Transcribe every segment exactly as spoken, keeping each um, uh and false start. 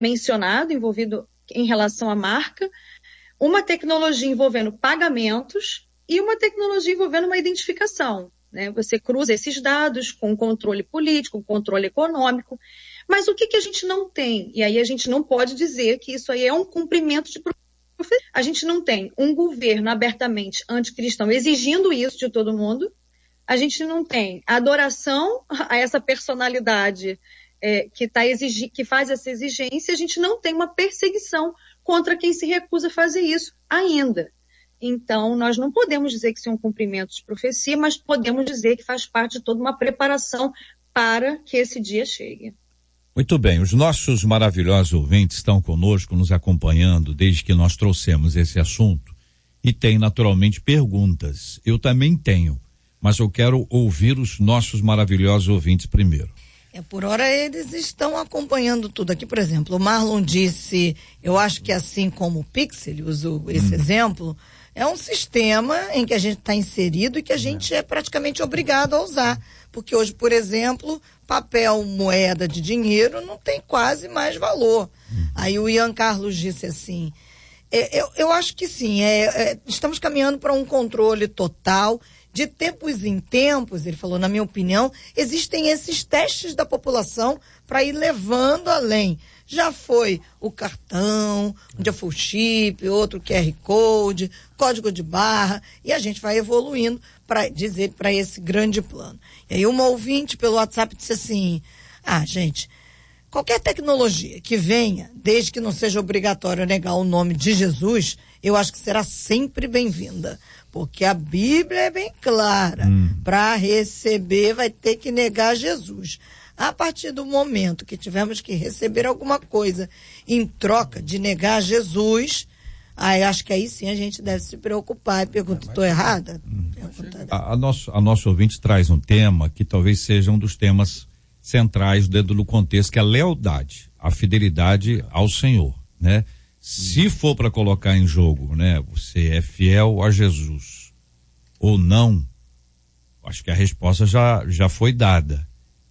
mencionado, envolvido em relação à marca, uma tecnologia envolvendo pagamentos e uma tecnologia envolvendo uma identificação, né? Você cruza esses dados com controle político, controle econômico, mas o que, que a gente não tem? E aí a gente não pode dizer que isso aí é um cumprimento de profecia. A gente não tem um governo abertamente anticristão exigindo isso de todo mundo, a gente não tem adoração a essa personalidade é, que, tá exigi- que faz essa exigência, a gente não tem uma perseguição contra quem se recusa a fazer isso ainda. Então, nós não podemos dizer que isso é um cumprimento de profecia, mas podemos dizer que faz parte de toda uma preparação para que esse dia chegue. Muito bem, os nossos maravilhosos ouvintes estão conosco, nos acompanhando desde que nós trouxemos esse assunto e tem naturalmente perguntas. Eu também tenho, mas eu quero ouvir os nossos maravilhosos ouvintes primeiro. É, por hora eles estão acompanhando tudo aqui. Por exemplo, o Marlon disse, eu acho que assim como o Pix, ele usou esse hum. exemplo, é um sistema em que a gente está inserido e que a gente é. é praticamente obrigado a usar. Porque hoje, por exemplo, papel, moeda de dinheiro não tem quase mais valor. Hum. Aí o Ian Carlos disse assim, é, eu, eu acho que sim, é, é, estamos caminhando para um controle total. De tempos em tempos, ele falou, na minha opinião, existem esses testes da população para ir levando além. Já foi o cartão, um dia foi o chip, outro Q R Code, código de barra, e a gente vai evoluindo para dizer para esse grande plano. E aí uma ouvinte pelo WhatsApp disse assim, ah, gente, qualquer tecnologia que venha, desde que não seja obrigatório negar o nome de Jesus, eu acho que será sempre bem-vinda. Porque a Bíblia é bem clara. Hum. Para receber, vai ter que negar Jesus. A partir do momento que tivermos que receber alguma coisa em troca de negar Jesus, aí acho que aí sim a gente deve se preocupar. Pergunta, estou errada? Hum. A, a, nosso, a nosso ouvinte traz um tema que talvez seja um dos temas centrais dentro do contexto, que é a lealdade, a fidelidade ao Senhor, né? Se for para colocar em jogo, né, você é fiel a Jesus ou não, acho que a resposta já, já foi dada.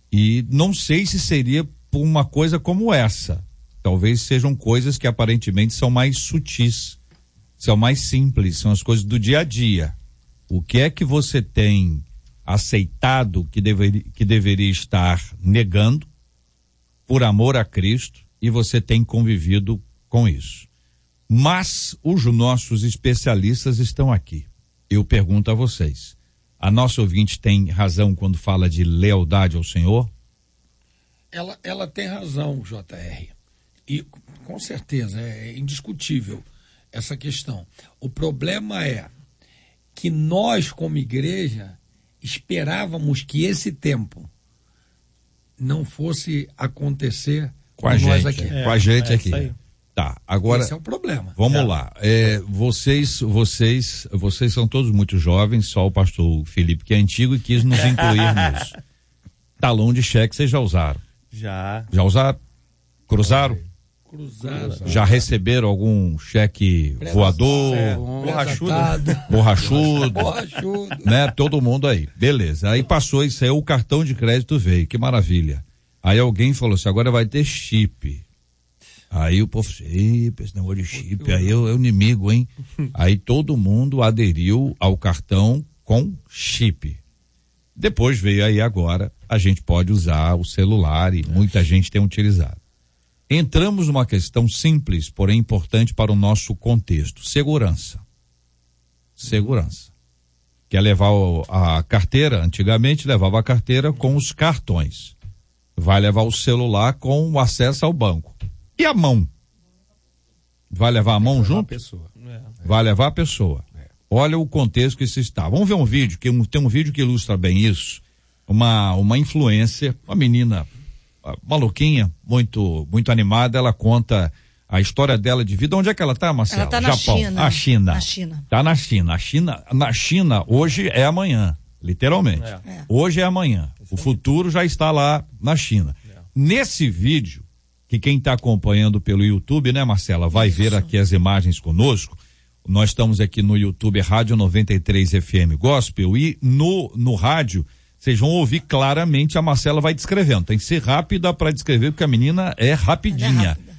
E não sei se seria por uma coisa como essa. Talvez sejam coisas que aparentemente são mais sutis, são mais simples, são as coisas do dia a dia. O que é que você tem aceitado que deveria, que deveria estar negando por amor a Cristo e você tem convivido com isso. Mas os nossos especialistas estão aqui. Eu pergunto a vocês, a nossa ouvinte tem razão quando fala de lealdade ao Senhor? Ela, ela tem razão, J R. E com certeza, é indiscutível essa questão. O problema é que nós, como igreja, esperávamos que esse tempo não fosse acontecer com, com a nós gente, aqui. É, com a gente é aqui. Aí. Tá, agora. Esse é o problema. Vamos é. lá. É, vocês, vocês, vocês são todos muito jovens, só o pastor Felipe que é antigo e quis nos incluir nisso. Talão de cheque vocês já usaram? Já. Já usaram? Cruzaram? Cruzaram. Já receberam algum cheque Presa voador? É, borrachudo. Borrachudo. Borrachudo. Né? Todo mundo aí. Beleza. Aí passou isso aí, o cartão de crédito veio. Que maravilha. Aí alguém falou assim, agora vai ter chip. Aí o povo, chip, esse negócio de chip, aí é o inimigo, hein? Aí todo mundo aderiu ao cartão com chip. Depois veio aí agora, a gente pode usar o celular e muita gente tem utilizado. Entramos numa questão simples, porém importante para o nosso contexto. Segurança. Segurança. Quer levar a carteira? Antigamente levava a carteira com os cartões. Vai levar o celular com o acesso ao banco. E a mão? Vai levar a mão junto? Vai levar a pessoa. Olha o contexto que isso está. Vamos ver um vídeo, que tem um vídeo que ilustra bem isso. Uma, uma influencer, uma menina maluquinha, muito, muito animada, ela conta a história dela de vida. Onde é que ela está, Marcelo? Ela está na Japão. China. A China. Na China. Está na China. A China, na China, hoje é amanhã, literalmente. É. É. Hoje é amanhã. O futuro já está lá na China. É. Nesse vídeo, que quem está acompanhando pelo YouTube, né, Marcela, vai Isso. ver aqui as imagens conosco. Nós estamos aqui no YouTube Rádio noventa e três F M Gospel e no, no rádio vocês vão ouvir claramente, a Marcela vai descrevendo. Tem que ser rápida para descrever, porque a menina é rapidinha. É